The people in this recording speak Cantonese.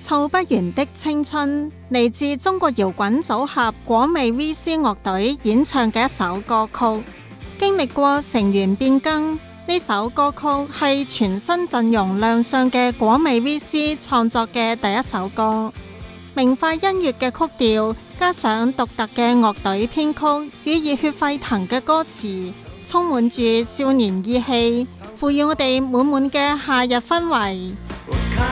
臭不完的青春，嚟自中國搖滾組合果味 VC 樂隊演唱嘅一首歌曲。經歷過成員變更，呢首歌曲係全新陣容亮相嘅果味 VC 創作嘅第一首歌。明快音樂嘅曲調，加上獨特嘅樂隊編曲與熱血沸騰嘅歌詞，充滿住少年意氣，賦予我哋滿滿嘅夏日氛圍。